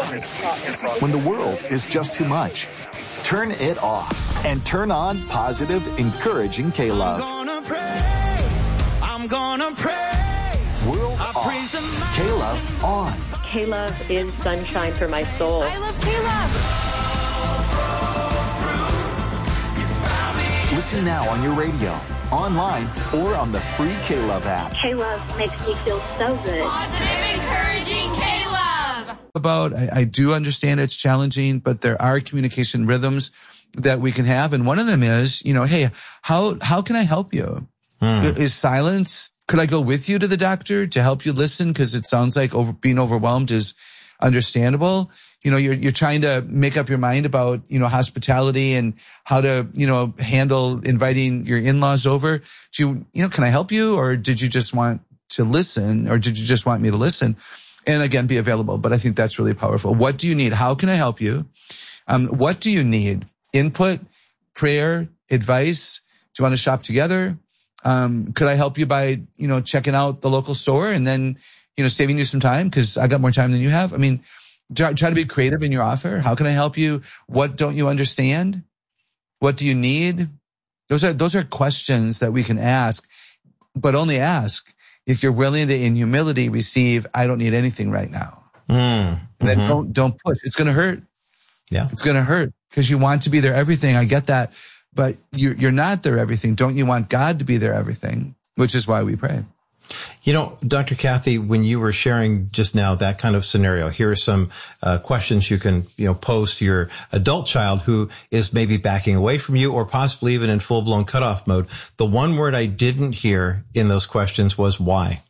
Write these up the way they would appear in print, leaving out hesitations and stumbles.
When the world is just too much, turn it off and turn on positive, encouraging K-Love. I'm gonna praise. World off. K-Love on. K-Love is sunshine for my soul. I love K-Love. Listen now on your radio, online, or on the free K-Love app. K-Love makes me feel so good. Positive, encouraging K-Love. I do understand it's challenging, but there are communication rhythms that we can have. And one of them is, hey, how can I help you? Is silence, could I go with you to the doctor to help you listen? Because it sounds like being overwhelmed is understandable. You're trying to make up your mind about, hospitality and how to, handle inviting your in-laws over. Can I help you? Or did you just want to listen? Or did you just want me to listen? And again, be available. But I think that's really powerful. What do you need? How can I help you? What do you need? Input, prayer, advice? Do you want to shop together? Could I help you by, checking out the local store and then, saving you some time? Cause I got more time than you have. I mean, try to be creative in your offer. How can I help you? What don't you understand? What do you need? Those are questions that we can ask, but only ask if you're willing to, in humility, receive, I don't need anything right now. And then don't push. It's going to hurt. Yeah. It's going to hurt because you want to be their everything. I get that. But you're not their everything. Don't you want God to be their everything? Which is why we pray. Dr. Kathy, when you were sharing just now that kind of scenario, here are some questions you can, pose to your adult child who is maybe backing away from you or possibly even in full-blown cutoff mode. The one word I didn't hear in those questions was why.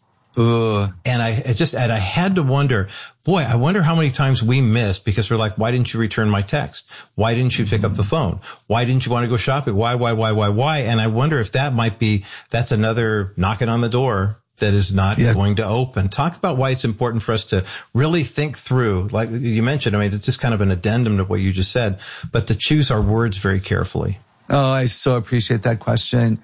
And I had to wonder, I wonder how many times we missed because we're like, why didn't you return my text? Why didn't you pick up the phone? Why didn't you want to go shopping? Why? And I wonder if that's another knocking on the door that is not going to open. Talk about why it's important for us to really think through, like you mentioned, it's just kind of an addendum to what you just said, but to choose our words very carefully. Oh, I so appreciate that question.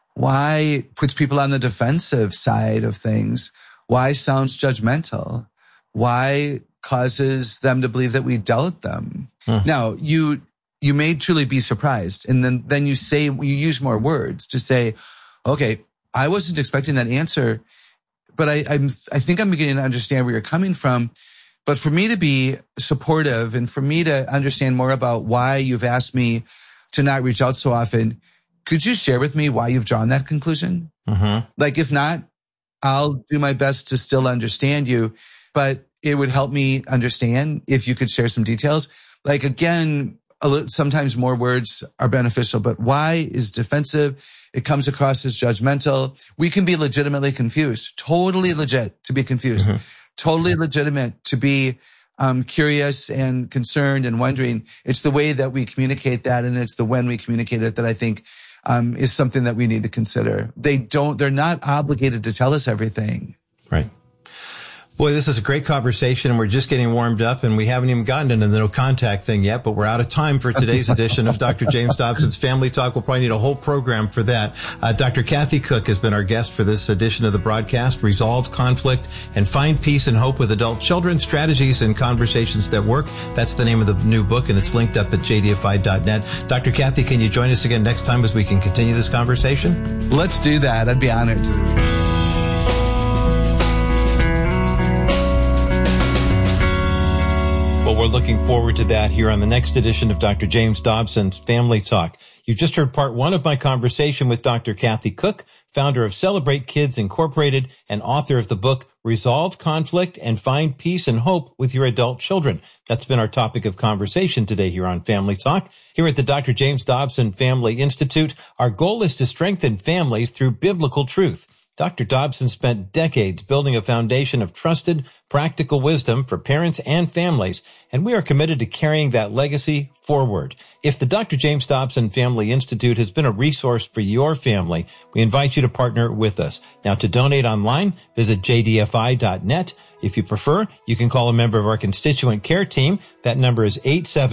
Why puts people on the defensive side of things? Why sounds judgmental? Why causes them to believe that we doubt them? Now, you may truly be surprised. And then you use more words to say, okay, I wasn't expecting that answer, but I think I'm beginning to understand where you're coming from. But for me to be supportive and for me to understand more about why you've asked me to not reach out so often, could you share with me why you've drawn that conclusion? Like, if not, I'll do my best to still understand you, but it would help me understand if you could share some details. Like, again, sometimes more words are beneficial, but why is defensive? It comes across as judgmental. We can be legitimately confused, totally legit to be confused, totally legitimate to be curious and concerned and wondering. It's the way that we communicate that, and it's the when we communicate it that I think is something that we need to consider. They're not obligated to tell us everything. Right. Boy, this is a great conversation, and we're just getting warmed up, and we haven't even gotten into the no contact thing yet, but we're out of time for today's edition of Dr. James Dobson's Family Talk. We'll probably need a whole program for that. Dr. Kathy Cook has been our guest for this edition of the broadcast. Resolve conflict and find peace and hope with adult children, strategies and conversations that work. That's the name of the new book, and it's linked up at jdfi.net. Dr. Kathy, can you join us again next time as we can continue this conversation? Let's do that. I'd be honored. Well, we're looking forward to that here on the next edition of Dr. James Dobson's Family Talk. You just heard part one of my conversation with Dr. Kathy Cook, founder of Celebrate Kids Incorporated and author of the book Resolve Conflict and Find Peace and Hope with Your Adult Children. That's been our topic of conversation today here on Family Talk. Here at the Dr. James Dobson Family Institute, our goal is to strengthen families through biblical truth. Dr. Dobson spent decades building a foundation of trusted, practical wisdom for parents and families, and we are committed to carrying that legacy forward. If the Dr. James Dobson Family Institute has been a resource for your family, we invite you to partner with us. Now, to donate online, visit jdfi.net. If you prefer, you can call a member of our constituent care team. That number is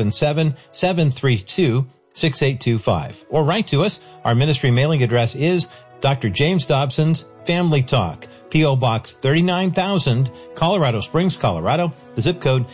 877-732-6825. Or write to us. Our ministry mailing address is Dr. James Dobson's Family Talk, P.O. Box 39,000, Colorado Springs, Colorado. The zip code